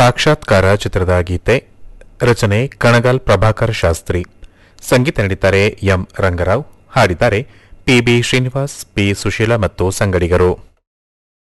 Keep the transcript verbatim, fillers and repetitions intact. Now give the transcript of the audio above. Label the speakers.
Speaker 1: ಸಾಕ್ಷಾತ್ಕಾರ ಚಿತ್ರದ ಗೀತೆ. ರಚನೆ ಕಣಗಾಲ್ ಪ್ರಭಾಕರ್ ಶಾಸ್ತ್ರಿ. ಸಂಗೀತ ನೀಡಿದ್ದಾರೆ ಎಂ ರಂಗರಾವ್. ಹಾಡಿದ್ದಾರೆ P B Srinivas, P Sushila ಮತ್ತು ಸಂಗಡಿಗರು.